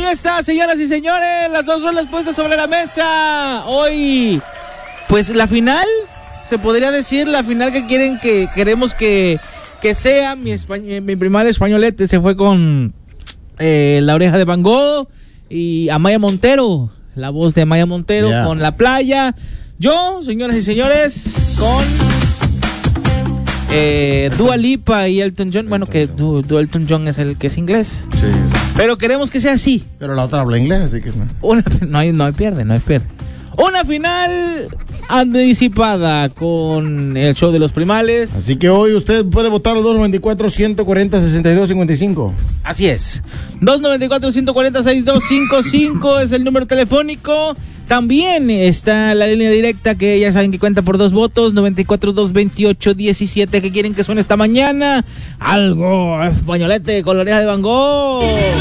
está, señoras y señores, las dos rolas puestas sobre la mesa. Hoy, pues la final, se podría decir, la final que queremos que sea. Mi primal españolete se fue con La Oreja de Van Gogh y Amaya Montero, la voz de Amaya Montero, con La Playa. Yo, señoras y señores, con Dua Lipa y Elton John. Bueno, que Elton John es el que es inglés. Sí. Pero queremos que sea así. Pero la otra habla inglés, así que no. No hay pierde. Una final anticipada con el show de los primales. Así que hoy usted puede votar al 294-140-6255. Así es. 294-140-6255 es el número telefónico. También está la línea directa que ya saben que cuenta por 2 votos. 94-228-17 que quieren que suene esta mañana. Algo españolete con La Oreja de Van Gogh.